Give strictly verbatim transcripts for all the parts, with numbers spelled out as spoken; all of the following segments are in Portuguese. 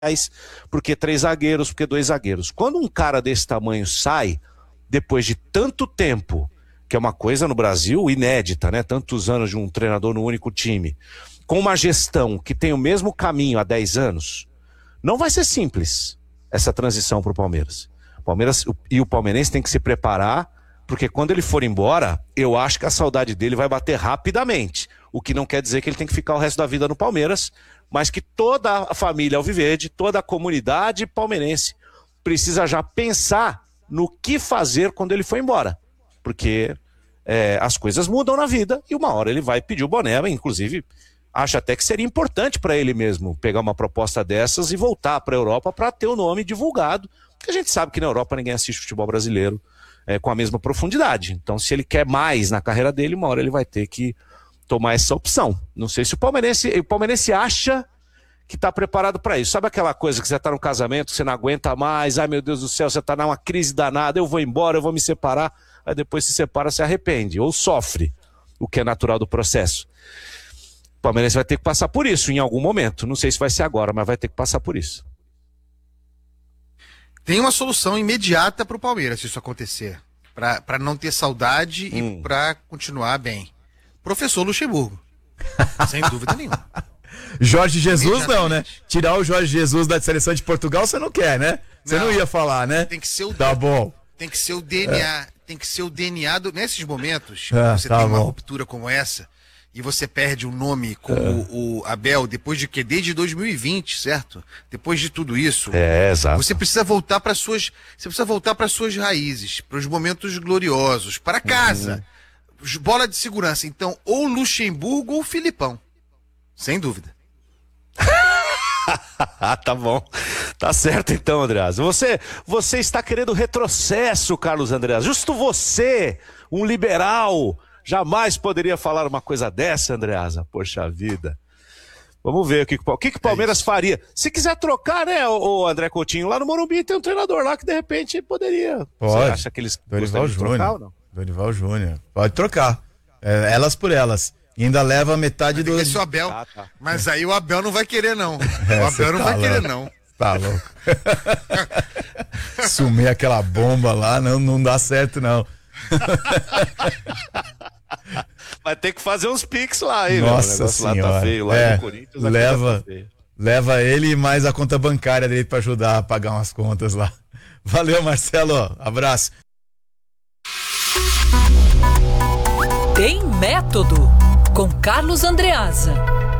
porque três zagueiros, porque dois zagueiros. Quando um cara desse tamanho sai, depois de tanto tempo, que é uma coisa no Brasil inédita, né? Tantos anos de um treinador no único time, com uma gestão que tem o mesmo caminho há dez anos, não vai ser simples essa transição para o Palmeiras. O Palmeiras e o palmeirense tem que se preparar, porque quando ele for embora, eu acho que a saudade dele vai bater rapidamente. O que não quer dizer que ele tem que ficar o resto da vida no Palmeiras, mas que toda a família alviverde, toda a comunidade palmeirense precisa já pensar no que fazer quando ele for embora. Porque é, as coisas mudam na vida e uma hora ele vai pedir o boné, inclusive acho até que seria importante para ele mesmo pegar uma proposta dessas e voltar para a Europa para ter o nome divulgado, porque a gente sabe que na Europa ninguém assiste futebol brasileiro é, com a mesma profundidade. Então se ele quer mais na carreira dele, uma hora ele vai ter que tomar essa opção. Não sei se o palmeirense, o palmeirense acha que está preparado para isso. Sabe aquela coisa que você está no casamento, você não aguenta mais, ai meu Deus do céu, você está numa crise danada, eu vou embora, eu vou me separar, aí depois se separa, se arrepende, ou sofre, o que é natural do processo. O palmeirense vai ter que passar por isso em algum momento. Não sei se vai ser agora, mas vai ter que passar por isso. Tem uma solução imediata para o Palmeiras se isso acontecer, para não ter saudade hum. e para continuar bem. Professor Luxemburgo. Sem dúvida nenhuma. Jorge Jesus não, né? Tirar o Jorge Jesus da seleção de Portugal você não quer, né? Você não, não ia falar, né? Tem que ser o Tá bom. Tem que ser o D N A, é. tem que ser o D N A do, nesses momentos, é, você tá tem bom. uma ruptura como essa e você perde um nome como é. o Abel depois de que desde dois mil e vinte, certo? Depois de tudo isso. É, exato. Você precisa voltar para suas, você precisa voltar para suas raízes, para os momentos gloriosos, para casa. Uhum. Bola de segurança, então, ou Luxemburgo ou Filipão. Sem dúvida. Tá bom. Tá certo então, Andreasa. Você, você está querendo retrocesso, Carlos Andreasa. Justo você, um liberal, jamais poderia falar uma coisa dessa, Andreasa. Poxa vida. Vamos ver o que, o que, que o Palmeiras é faria. Se quiser trocar, né, o, o André Coutinho, lá no Morumbi tem um treinador lá que de repente poderia. Pode. Você acha que eles Dorival de trocar Júnior. ou não? Dorival Júnior. Pode trocar. É, elas por elas. E ainda leva metade do. Esse o Abel. Ah, tá. Mas aí o Abel não vai querer, não. É, o Abel não tá vai louco. querer, não. Tá louco. Sumir aquela bomba lá não, não dá certo, não. Vai ter que fazer uns pics lá, hein, Nossa senhora. Lá tá feio, lá é, no Corinthians. Leva, tá feio. leva ele e mais a conta bancária dele pra ajudar a pagar umas contas lá. Valeu, Marcelo. Abraço. Tem Método, com Carlos Andreasa.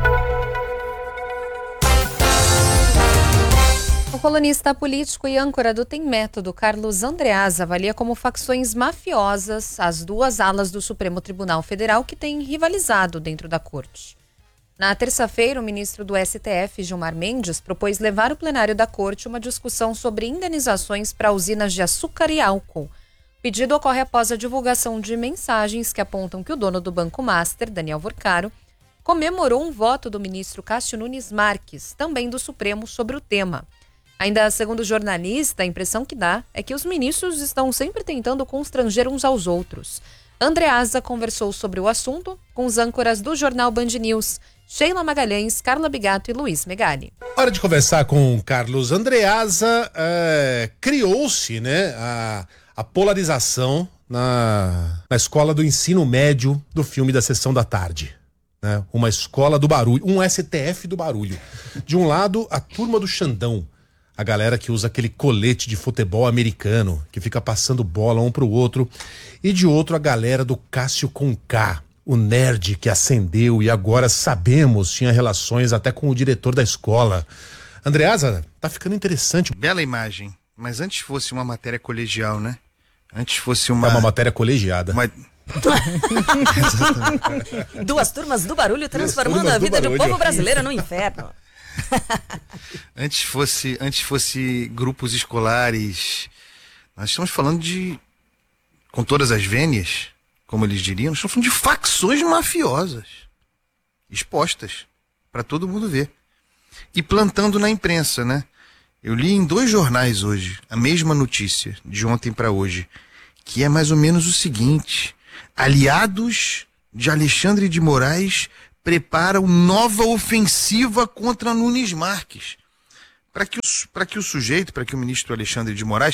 O colunista político e âncora do Tem Método, Carlos Andreasa, avalia como facções mafiosas as duas alas do Supremo Tribunal Federal que têm rivalizado dentro da corte. Na terça-feira, o ministro do S T F, Gilmar Mendes, propôs levar ao plenário da corte uma discussão sobre indenizações para usinas de açúcar e álcool. O pedido ocorre após a divulgação de mensagens que apontam que o dono do Banco Master, Daniel Vorcaro, comemorou um voto do ministro Cássio Nunes Marques, também do Supremo, sobre o tema. Ainda segundo o jornalista, a impressão que dá é que os ministros estão sempre tentando constranger uns aos outros. Andreasa conversou sobre o assunto com os âncoras do jornal Band News, Sheila Magalhães, Carla Bigato e Luiz Megali. Hora de conversar com Carlos Andreasa. É, criou-se, né, a, a polarização na, na escola do ensino médio do filme da Sessão da Tarde. Né? Uma escola do barulho, um S T F do barulho. De um lado, a turma do Xandão. A galera que usa aquele colete de futebol americano, que fica passando bola um pro outro. E de outro, a galera do Cássio com K, o nerd que acendeu e agora sabemos tinha relações até com o diretor da escola. Andreasa, tá ficando interessante. Bela imagem, mas antes fosse uma matéria colegial, né? Antes fosse uma... É uma matéria colegiada. Uma... Duas turmas do barulho transformando a vida do povo brasileiro no inferno. Antes fosse, antes fosse grupos escolares, nós estamos falando de, com todas as vênias, como eles diriam, nós estamos falando de facções mafiosas expostas para todo mundo ver e plantando na imprensa, né? Eu li em dois jornais hoje a mesma notícia de ontem para hoje, que é mais ou menos o seguinte: aliados de Alexandre de Moraes preparam nova ofensiva contra Nunes Marques. para que, o, que o sujeito, para que o ministro Alexandre de Moraes,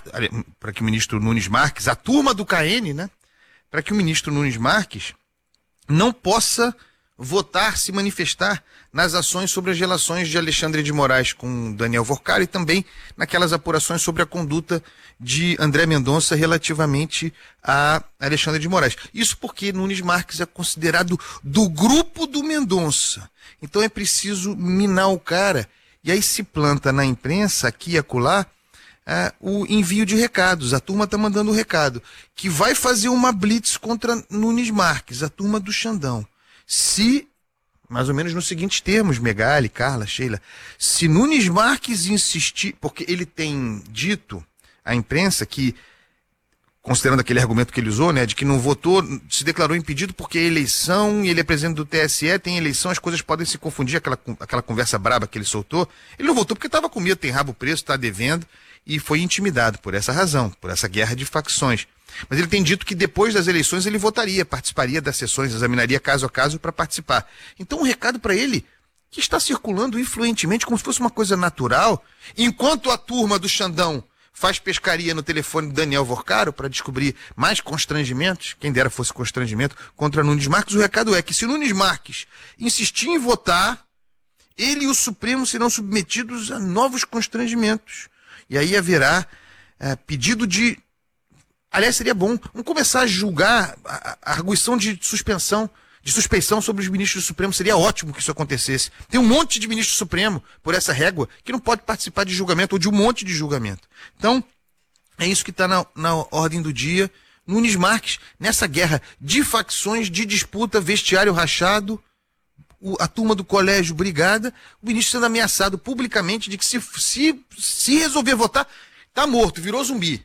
para que o ministro Nunes Marques, a turma do K N, né? Para que o ministro Nunes Marques não possa votar, se manifestar nas ações sobre as relações de Alexandre de Moraes com Daniel Workar e também naquelas apurações sobre a conduta de André Mendonça relativamente a Alexandre de Moraes. Isso porque Nunes Marques é considerado do grupo do Mendonça. Então é preciso minar o cara. E aí se planta na imprensa, aqui e acolá, é, o envio de recados. A turma está mandando o recado que vai fazer uma blitz contra Nunes Marques, a turma do Xandão. Se, mais ou menos nos seguintes termos, Megali, Carla, Sheila, se Nunes Marques insistir, porque ele tem dito à imprensa que, considerando aquele argumento que ele usou, né, de que não votou, se declarou impedido porque é eleição e ele é presidente do T S E, tem eleição, as coisas podem se confundir, aquela, aquela conversa braba que ele soltou. Ele não votou porque estava com medo, tem rabo preso, está devendo e foi intimidado por essa razão, por essa guerra de facções. Mas ele tem dito que depois das eleições ele votaria, participaria das sessões, examinaria caso a caso para participar. Então um recado para ele que está circulando influentemente como se fosse uma coisa natural, enquanto a turma do Xandão faz pescaria no telefone do Daniel Workar para descobrir mais constrangimentos, quem dera fosse constrangimento, contra Nunes Marques. O recado é que se Nunes Marques insistir em votar, ele e o Supremo serão submetidos a novos constrangimentos. E aí haverá é, pedido de... Aliás, seria bom, vamos começar a julgar a, a arguição de suspensão, de suspeição sobre os ministros do Supremo. Seria ótimo que isso acontecesse. Tem um monte de ministro do Supremo, por essa régua, que não pode participar de julgamento ou de um monte de julgamento. Então, é isso que está na, na ordem do dia. Nunes Marques, nessa guerra de facções, de disputa, vestiário rachado, o, a turma do colégio brigada, o ministro sendo ameaçado publicamente de que se, se, se resolver votar, tá morto, virou zumbi.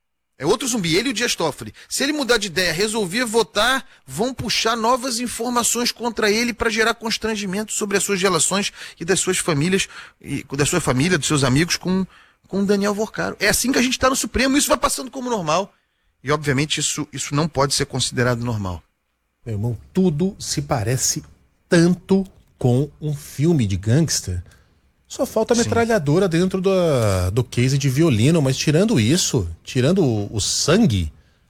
É outro zumbi, ele e o Dias Toffoli. Se ele mudar de ideia, resolver votar, vão puxar novas informações contra ele para gerar constrangimento sobre as suas relações e das suas famílias, e da sua família, dos seus amigos com com Daniel Workar. É assim que a gente está no Supremo, isso vai passando como normal. E, obviamente, isso, isso não pode ser considerado normal. Meu irmão, tudo se parece tanto com um filme de gangster. Só falta a metralhadora Sim. dentro do, do case de violino, mas tirando isso, tirando o, o sangue,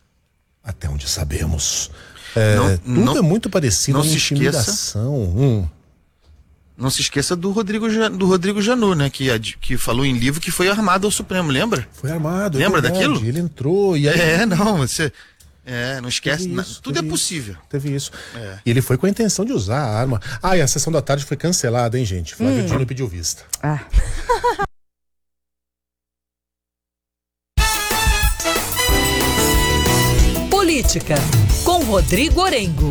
até onde sabemos, é, não, tudo não, é muito parecido com intimidação. Hum. Não se esqueça do Rodrigo, do Rodrigo Janot, né? Que, que falou em livro que foi armado ao Supremo, lembra? Foi armado. Lembra é daquilo? Ele entrou e aí... É, não, você... É, não esquece, isso, tudo é possível. Isso, teve isso. É. E ele foi com a intenção de usar a arma. Ah, e a sessão da tarde foi cancelada, hein, gente? Flávio hum. Dino pediu vista. Ah. Política, com Rodrigo Orengo.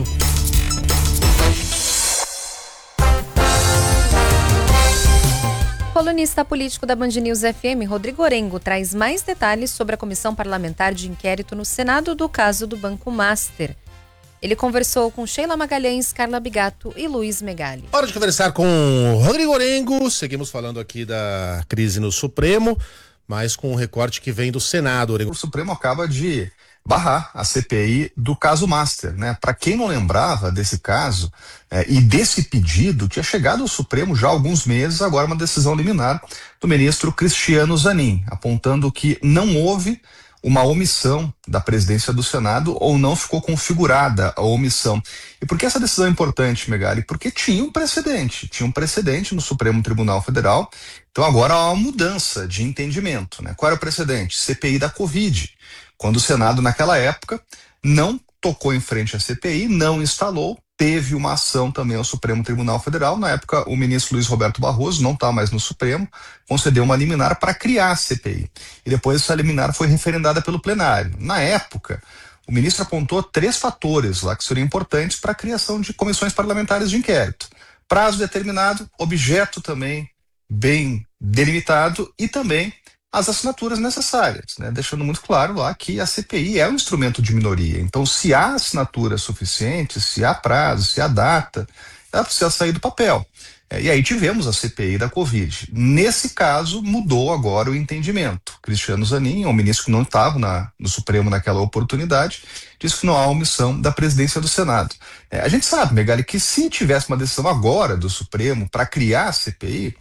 O colunista político da Band News F M, Rodrigo Orengo, traz mais detalhes sobre a comissão parlamentar de inquérito no Senado do caso do Banco Master. Ele conversou com Sheila Magalhães, Carla Bigato e Luiz Megali. Hora de conversar com Rodrigo Orengo. Seguimos falando aqui da crise no Supremo, mas com um recorte que vem do Senado. Orengo. O Supremo acaba de barrar a C P I do caso Master, né? Para quem não lembrava desse caso é, e desse pedido, tinha chegado ao Supremo já há alguns meses, agora uma decisão liminar do ministro Cristiano Zanin, apontando que não houve uma omissão da presidência do Senado ou não ficou configurada a omissão. E por que essa decisão é importante, Megali? Porque tinha um precedente, tinha um precedente no Supremo Tribunal Federal, então agora há uma mudança de entendimento, né? Qual era o precedente? C P I da Covid. Quando o Senado, naquela época, não tocou em frente à C P I, não instalou, teve uma ação também ao Supremo Tribunal Federal. Na época, o ministro Luiz Roberto Barroso, não está mais no Supremo, concedeu uma liminar para criar a C P I. E depois essa liminar foi referendada pelo plenário. Na época, o ministro apontou três fatores lá que seriam importantes para a criação de comissões parlamentares de inquérito. Prazo determinado, objeto também bem delimitado e também as assinaturas necessárias, né? Deixando muito claro lá que a C P I é um instrumento de minoria. Então, se há assinaturas suficientes, se há prazo, se há data, ela precisa sair do papel. É, e aí tivemos a C P I da Covid. Nesse caso, mudou agora o entendimento. Cristiano Zanin, um ministro que não estava na, no Supremo naquela oportunidade, disse que não há omissão da presidência do Senado. É, a gente sabe, Megali, que se tivesse uma decisão agora do Supremo para criar a C P I,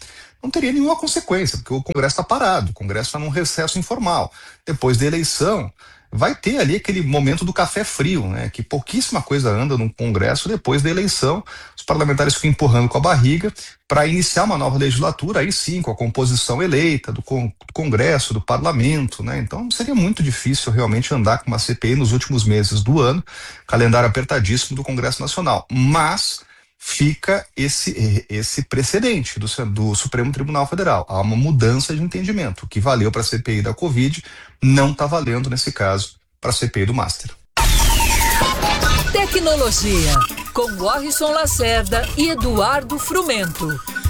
não teria nenhuma consequência, porque o Congresso está parado, o Congresso está num recesso informal. Depois da eleição, vai ter ali aquele momento do café frio, né? Que pouquíssima coisa anda no Congresso depois da eleição. Os parlamentares ficam empurrando com a barriga para iniciar uma nova legislatura, aí sim, com a composição eleita do, con do Congresso, do Parlamento, né? Então seria muito difícil realmente andar com uma C P I nos últimos meses do ano, calendário apertadíssimo do Congresso Nacional. Mas fica esse, esse precedente do, do Supremo Tribunal Federal. Há uma mudança de entendimento. O que valeu para a C P I da Covid não está valendo, nesse caso, para a C P I do Master. Tecnologia, com Warrison Lacerda e Eduardo Frumento.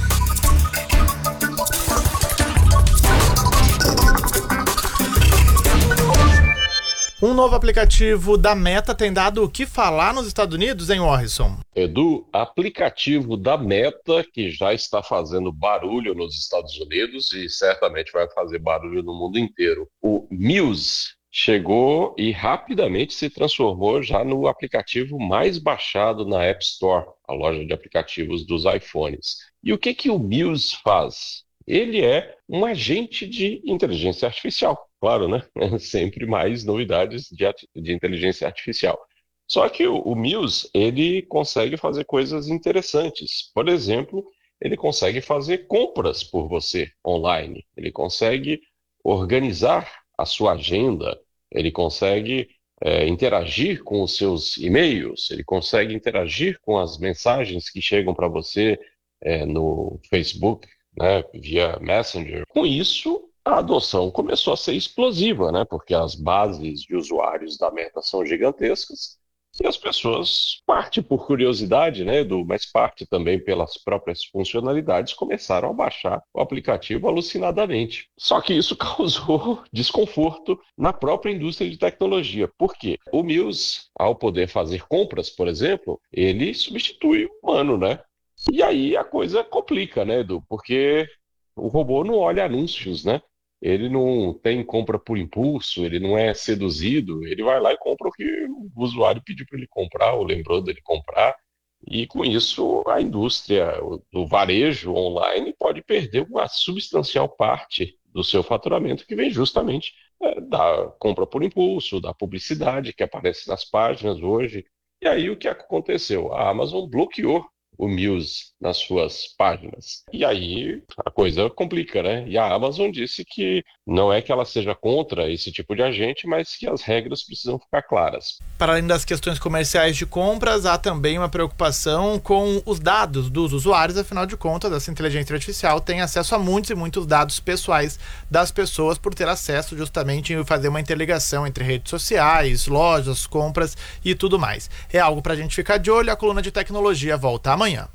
Um novo aplicativo da Meta tem dado o que falar nos Estados Unidos, hein, Warrison? Edu, aplicativo da Meta, que já está fazendo barulho nos Estados Unidos e certamente vai fazer barulho no mundo inteiro. O Muse chegou e rapidamente se transformou já no aplicativo mais baixado na App Store, a loja de aplicativos dos iPhones. E o que que o Muse faz? Ele é um agente de inteligência artificial. Claro, né? Sempre mais novidades de, de inteligência artificial. Só que o, o Muse, ele consegue fazer coisas interessantes. Por exemplo, ele consegue fazer compras por você online. Ele consegue organizar a sua agenda. Ele consegue é, interagir com os seus e-mails. Ele consegue interagir com as mensagens que chegam para você é, no Facebook, né, via Messenger. Com isso, a adoção começou a ser explosiva, né? Porque as bases de usuários da Meta são gigantescas e as pessoas, parte por curiosidade, né, Edu, mas parte também pelas próprias funcionalidades, começaram a baixar o aplicativo alucinadamente. Só que isso causou desconforto na própria indústria de tecnologia. Por quê? O Muse, ao poder fazer compras, por exemplo, ele substitui o humano, né? E aí a coisa complica, né, Edu? Porque o robô não olha anúncios, né? Ele não tem compra por impulso, ele não é seduzido, ele vai lá e compra o que o usuário pediu para ele comprar, ou lembrou dele comprar, e com isso a indústria do varejo online pode perder uma substancial parte do seu faturamento, que vem justamente é, da compra por impulso, da publicidade que aparece nas páginas hoje. E aí o que aconteceu? A Amazon bloqueou o Muse nas suas páginas. E aí a coisa complica, né? E a Amazon disse que não é que ela seja contra esse tipo de agente, mas que as regras precisam ficar claras. Para além das questões comerciais de compras, há também uma preocupação com os dados dos usuários. Afinal de contas, essa inteligência artificial tem acesso a muitos e muitos dados pessoais das pessoas, por ter acesso justamente em fazer uma interligação entre redes sociais, lojas, compras e tudo mais. É algo para a gente ficar de olho. A coluna de tecnologia volta amanhã.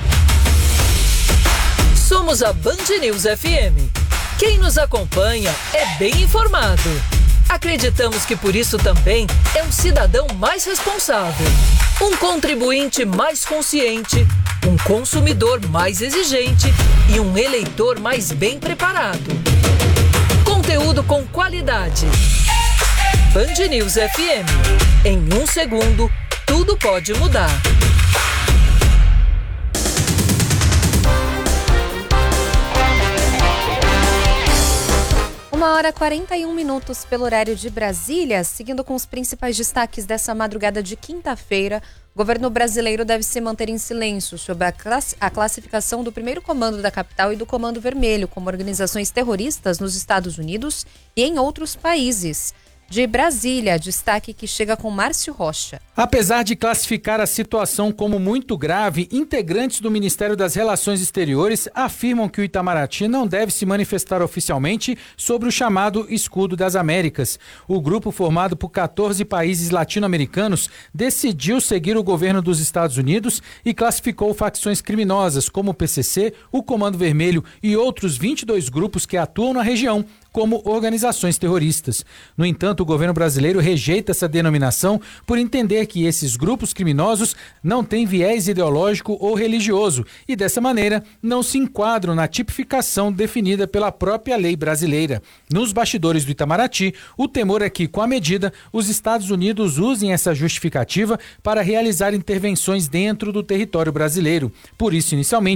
Somos a Band News F M. Quem nos acompanha é bem informado. Acreditamos que por isso também é um cidadão mais responsável, um contribuinte mais consciente, um consumidor mais exigente e um eleitor mais bem preparado. Conteúdo com qualidade. Band News F M. Em um segundo, tudo pode mudar. Uma hora e quarenta e um minutos pelo horário de Brasília. Seguindo com os principais destaques dessa madrugada de quinta-feira, o governo brasileiro deve se manter em silêncio sobre a, class- a classificação do primeiro comando da capital e do Comando Vermelho como organizações terroristas nos Estados Unidos e em outros países. De Brasília, destaque que chega com Márcio Rocha. Apesar de classificar a situação como muito grave, integrantes do Ministério das Relações Exteriores afirmam que o Itamaraty não deve se manifestar oficialmente sobre o chamado Escudo das Américas. O grupo, formado por quatorze países latino-americanos, decidiu seguir o governo dos Estados Unidos e classificou facções criminosas como o P C C, o Comando Vermelho e outros vinte e dois grupos que atuam na região como organizações terroristas. No entanto, o governo brasileiro rejeita essa denominação por entender que esses grupos criminosos não têm viés ideológico ou religioso e, dessa maneira, não se enquadram na tipificação definida pela própria lei brasileira. Nos bastidores do Itamaraty, o temor é que, com a medida, os Estados Unidos usem essa justificativa para realizar intervenções dentro do território brasileiro. Por isso, inicialmente,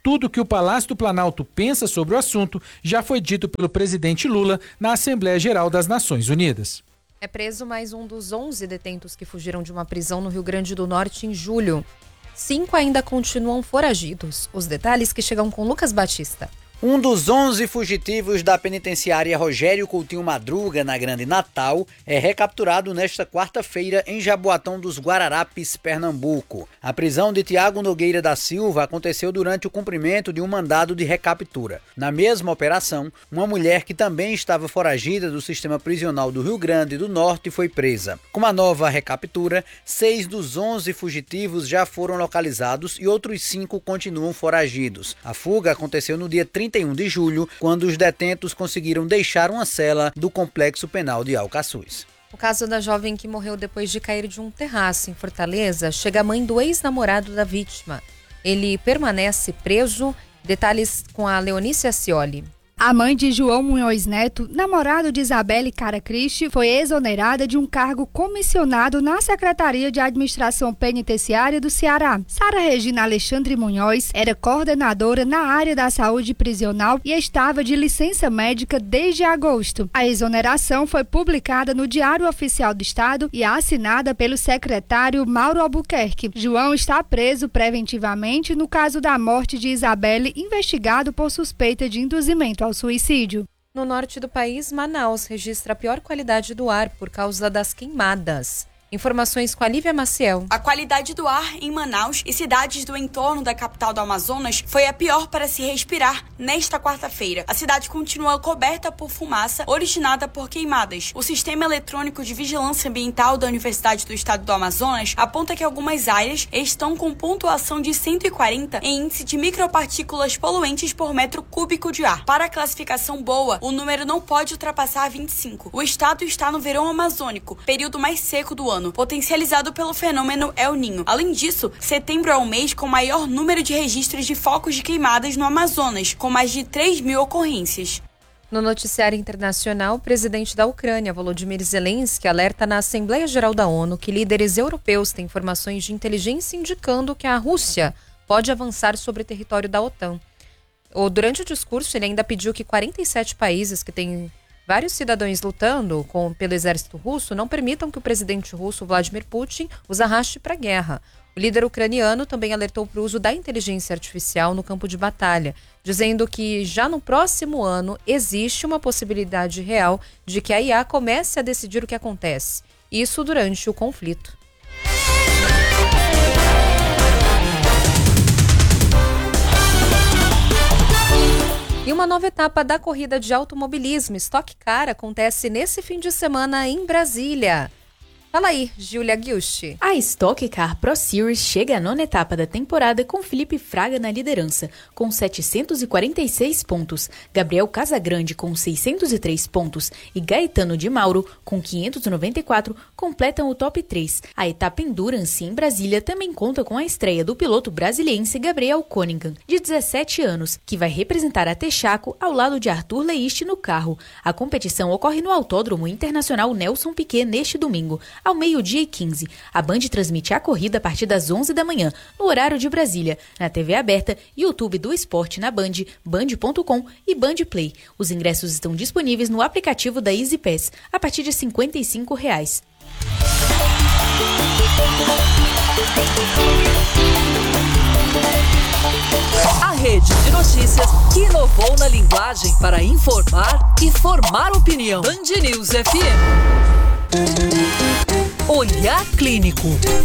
Tudo que o Palácio do Planalto pensa sobre o assunto já foi dito pelo presidente Lula na Assembleia Geral das Nações Unidas. É preso mais um dos onze detentos que fugiram de uma prisão no Rio Grande do Norte em julho. Cinco ainda continuam foragidos. Os detalhes que chegam com Lucas Batista. Um dos onze fugitivos da penitenciária Rogério Coutinho Madruga, na Grande Natal, é recapturado nesta quarta-feira em Jaboatão dos Guararapes, Pernambuco. A prisão de Tiago Nogueira da Silva aconteceu durante o cumprimento de um mandado de recaptura. Na mesma operação, uma mulher que também estava foragida do sistema prisional do Rio Grande do Norte foi presa. Com a nova recaptura, seis dos onze fugitivos já foram localizados e outros cinco continuam foragidos. A fuga aconteceu no dia trinta e um de julho, quando os detentos conseguiram deixar uma cela do Complexo Penal de Alcaçuz. O caso da jovem que morreu depois de cair de um terraço em Fortaleza chega a mãe do ex-namorado da vítima. Ele permanece preso. Detalhes com a Leonice Ascioli. A mãe de João Munhoz Neto, namorado de Isabelle Caracristi, foi exonerada de um cargo comissionado na Secretaria de Administração Penitenciária do Ceará. Sara Regina Alexandre Munhoz era coordenadora na área da saúde prisional e estava de licença médica desde agosto. A exoneração foi publicada no Diário Oficial do Estado e assinada pelo secretário Mauro Albuquerque. João está preso preventivamente no caso da morte de Isabelle, investigado por suspeita de induzimento ao suicídio. No norte do país, Manaus registra a pior qualidade do ar por causa das queimadas. Informações com a Lívia Maciel. A qualidade do ar em Manaus e cidades do entorno da capital do Amazonas foi a pior para se respirar nesta quarta-feira. A cidade continua coberta por fumaça originada por queimadas. O Sistema Eletrônico de Vigilância Ambiental da Universidade do Estado do Amazonas aponta que algumas áreas estão com pontuação de cento e quarenta em índice de micropartículas poluentes por metro cúbico de ar. Para a classificação boa, o número não pode ultrapassar vinte e cinco. O estado está no verão amazônico, período mais seco do ano, potencializado pelo fenômeno El Niño. Além disso, setembro é o mês com maior número de registros de focos de queimadas no Amazonas, com mais de três mil ocorrências. No noticiário internacional, o presidente da Ucrânia, Volodymyr Zelensky, alerta na Assembleia Geral da ONU que líderes europeus têm informações de inteligência indicando que a Rússia pode avançar sobre o território da OTAN. Durante o discurso, ele ainda pediu que quarenta e sete países que têm vários cidadãos lutando com, pelo exército russo não permitam que o presidente russo, Vladimir Putin, os arraste para a guerra. O líder ucraniano também alertou para o uso da inteligência artificial no campo de batalha, dizendo que já no próximo ano existe uma possibilidade real de que a I A comece a decidir o que acontece. Isso durante o conflito. E uma nova etapa da corrida de automobilismo Stock Car acontece nesse fim de semana em Brasília. Fala aí, Júlia Guilch. A Stock Car Pro Series chega à nona etapa da temporada com Felipe Fraga na liderança, com setecentos e quarenta e seis pontos, Gabriel Casagrande com seiscentos e três pontos e Gaetano de Mauro com quinhentos e noventa e quatro completam o top três. A etapa Endurance em Brasília também conta com a estreia do piloto brasiliense Gabriel Cunningham, de dezessete anos, que vai representar a Texaco ao lado de Arthur Leiste no carro. A competição ocorre no Autódromo Internacional Nelson Piquet neste domingo, ao meio-dia e quinze. A Band transmite a corrida a partir das onze da manhã, no horário de Brasília, na T V aberta, YouTube do Esporte na Band, band ponto com e Band Play. Os ingressos estão disponíveis no aplicativo da Easy Pass, a partir de cinquenta e cinco reais. A rede de notícias que inovou na linguagem para informar e formar opinião. Band News F M. Olhar Clínico.